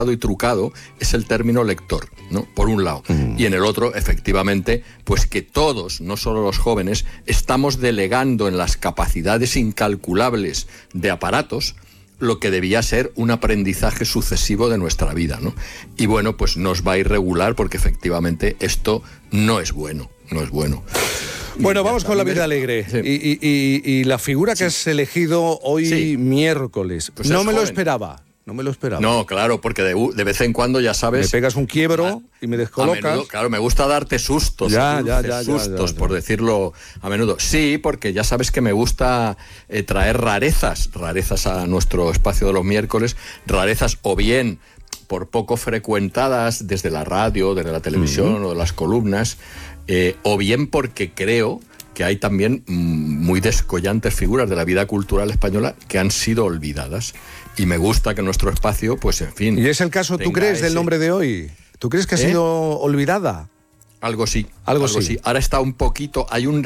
y trucado es el término lector, ¿no? Por un lado. Y en el otro, efectivamente, pues que todos, no solo los jóvenes, estamos delegando en las capacidades incalculables de aparatos lo que debía ser un aprendizaje sucesivo de nuestra vida, ¿no? Y bueno, pues nos va a irregular porque efectivamente esto no es bueno, no es bueno. Bueno, vamos con la vida alegre. Sí. Y la figura que has elegido hoy miércoles. Pues no me lo joven. esperaba. No me lo esperaba. No, claro, porque de vez en cuando, ya sabes... Me pegas un quiebro y me descolocas. A menudo, claro, me gusta darte sustos. Sustos, por decirlo a menudo. Sí, porque ya sabes que me gusta traer rarezas a nuestro espacio de los miércoles, rarezas o bien por poco frecuentadas desde la radio, desde la televisión o de las columnas, o bien porque creo que hay también muy descollantes figuras de la vida cultural española que han sido olvidadas. Y me gusta que nuestro espacio, pues en fin... ¿Y es el caso, tú crees, del nombre de hoy? ¿Tú crees que ha sido olvidada? Algo sí. Ahora está un poquito...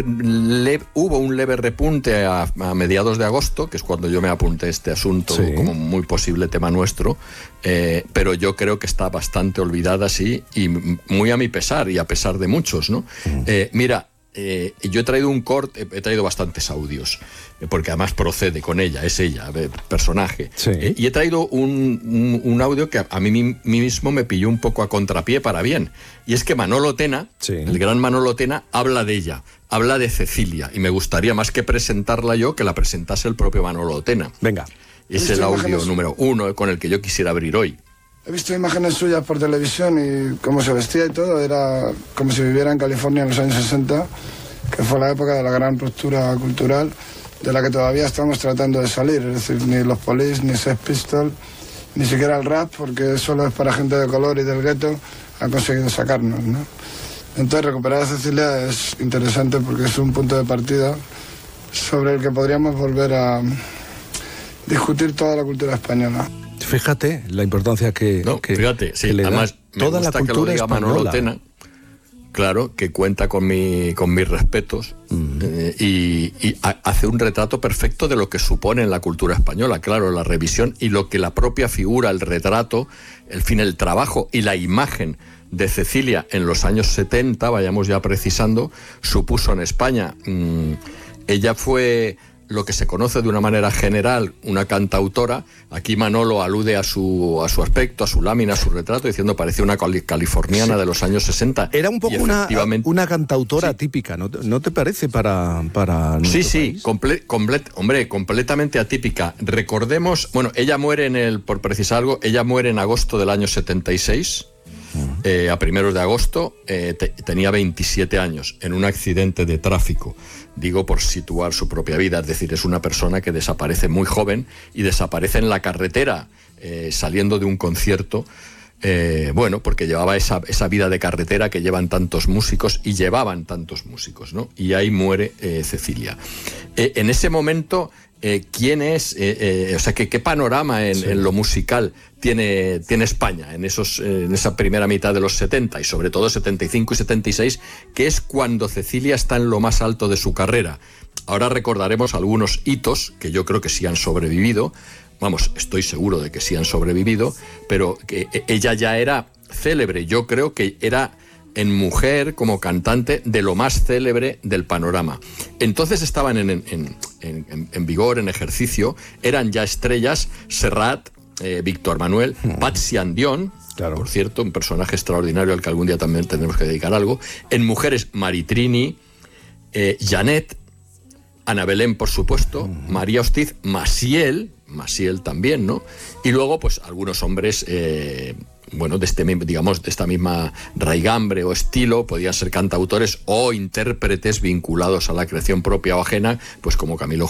hubo un leve repunte a mediados de agosto, que es cuando yo me apunté este asunto como muy posible tema nuestro, pero yo creo que está bastante olvidada, sí, y muy a mi pesar, y a pesar de muchos, ¿no? Mira... yo he traído he traído bastantes audios, porque además procede con ella, es ella, personaje. Sí. Y he traído un audio que a mí mismo me pilló un poco a contrapié para bien. Y es que Manolo Tena, el gran Manolo Tena, habla de ella, habla de Cecilia. Y me gustaría más que presentarla yo, que la presentase el propio Manolo Tena. Venga. Es el audio número 1 con el que yo quisiera abrir hoy. He visto imágenes suyas por televisión y cómo se vestía y todo, era como si viviera en California en los años 60, que fue la época de la gran ruptura cultural, de la que todavía estamos tratando de salir. Es decir, ni los Police, ni Sex Pistols, ni siquiera el rap, porque solo es para gente de color y del gueto, ha conseguido sacarnos, ¿no? Entonces, recuperar a Cecilia es interesante porque es un punto de partida sobre el que podríamos volver a discutir toda la cultura española. Fíjate la importancia que le da además toda la cultura que lo diga española. Manolo Tena, claro, que cuenta con mis respetos y hace un retrato perfecto de lo que supone en la cultura española, claro, la revisión y lo que la propia figura, el retrato, el trabajo y la imagen de Cecilia en los años 70, vayamos ya precisando, supuso en España. Ella fue lo que se conoce de una manera general una cantautora. Aquí Manolo alude a su aspecto, a su lámina, a su retrato, diciendo parecía una californiana de los años 60. Era un poco una cantautora típica, ¿no te parece para Sí, completamente atípica. Recordemos, bueno, ella muere por precisar algo, ella muere en agosto del año 76. A primeros de agosto, tenía 27 años en un accidente de tráfico. Digo por situar su propia vida, es decir, es una persona que desaparece muy joven y desaparece en la carretera saliendo de un concierto, porque llevaba esa vida de carretera que llevan tantos músicos y llevaban tantos músicos, ¿no? Y ahí muere Cecilia. En ese momento... ¿quién es? ¿Qué panorama en lo musical tiene España en esa primera mitad de los 70 y sobre todo 75 y 76, que es cuando Cecilia está en lo más alto de su carrera? Ahora recordaremos algunos hitos que yo creo que sí han sobrevivido, estoy seguro de que sí han sobrevivido, pero que ella ya era célebre, yo creo que era en mujer como cantante de lo más célebre del panorama. Entonces estaban en vigor, en ejercicio, eran ya estrellas Serrat, Víctor Manuel, Patsy Andión, claro, por cierto, un personaje extraordinario al que algún día también tendremos que dedicar algo. En mujeres, Maritrini, Janet, Ana Belén, por supuesto, María Hostiz, Maciel también, ¿no? Y luego, pues, algunos hombres... de esta misma raigambre o estilo, podían ser cantautores o intérpretes vinculados a la creación propia o ajena, pues como Camilo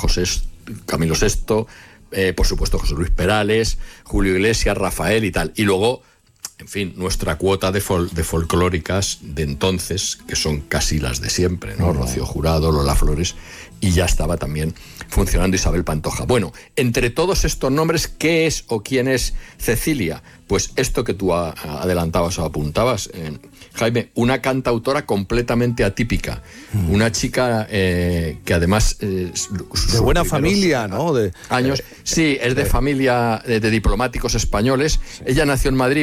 VI, por supuesto José Luis Perales, Julio Iglesias, Rafael y tal. Y luego, en fin, nuestra cuota de folclóricas de entonces, que son casi las de siempre, ¿no? Rocío Jurado, Lola Flores, y ya estaba también funcionando Isabel Pantoja. Bueno, entre todos estos nombres, ¿qué es o quién es Cecilia? Pues esto que tú adelantabas o apuntabas, Jaime, una cantautora completamente atípica, una chica que además... de buena familia, ¿no? Años, sí, es de familia de diplomáticos españoles. Ella nació en Madrid,